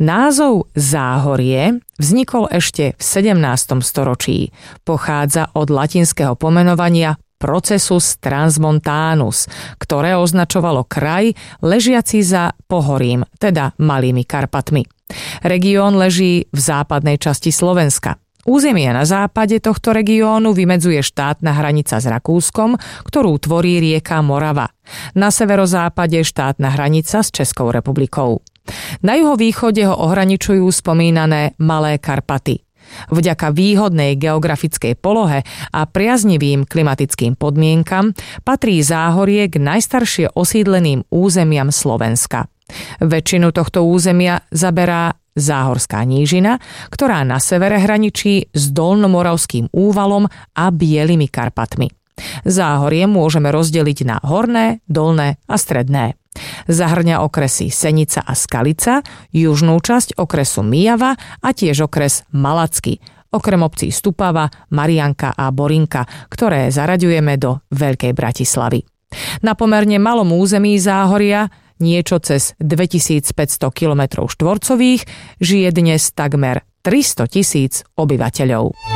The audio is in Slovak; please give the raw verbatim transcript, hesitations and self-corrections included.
Názov Záhorie vznikol ešte v sedemnástom storočí. Pochádza od latinského pomenovania Processus transmontanus, ktoré označovalo kraj ležiaci za pohorím, teda Malými Karpatmi. Región leží v západnej časti Slovenska. Územie na západe tohto regiónu vymedzuje štátna hranica s Rakúskom, ktorú tvorí rieka Morava. Na severozápade štátna hranica s Českou republikou. Na juhovýchode ho ohraničujú spomínané Malé Karpaty. Vďaka výhodnej geografickej polohe a priaznivým klimatickým podmienkam patrí Záhorie k najstaršie osídleným územiam Slovenska. Väčšinu tohto územia zaberá Záhorská nížina, ktorá na severe hraničí s Dolnomoravským úvalom a Bielými Karpatmi. Záhorie môžeme rozdeliť na horné, dolné a stredné. Zahrňa okresy Senica a Skalica, južnú časť okresu Myjava a tiež okres Malacky, okrem obcí Stupava, Marianka a Borinka, ktoré zaraďujeme do Veľkej Bratislavy. Na pomerne malom území Záhoria, niečo cez dvetisícpäťsto kilometrov štvorcových, žije dnes takmer tristotisíc obyvateľov.